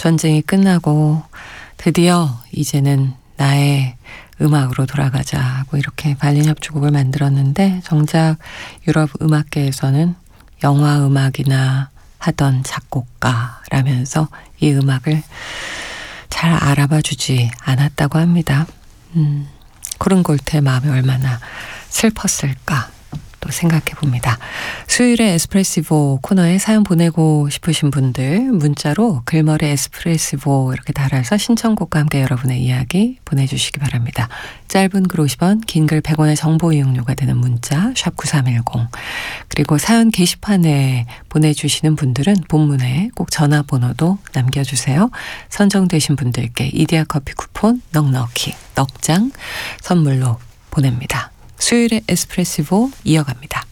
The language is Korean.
전쟁이 끝나고 드디어 이제는 나의 음악으로 돌아가자고 이렇게 발린 협주곡을 만들었는데 정작 유럽 음악계에서는 영화 음악이나 하던 작곡가라면서 이 음악을 잘 알아봐 주지 않았다고 합니다. 코른골트의 마음이 얼마나 슬펐을까 또 생각해 봅니다. 수요일에 에스프레시보 코너에 사연 보내고 싶으신 분들 문자로 글머리 에스프레시보 이렇게 달아서 신청곡과 함께 여러분의 이야기 보내주시기 바랍니다. 짧은 글 50원, 긴 글 100원의 정보 이용료가 되는 문자 샵 9310 그리고 사연 게시판에 보내주시는 분들은 본문에 꼭 전화번호도 남겨주세요. 선정되신 분들께 이디야 커피 쿠폰 넉넉히 넉장 선물로 보냅니다. 수요일의 에스프레시보 이어갑니다.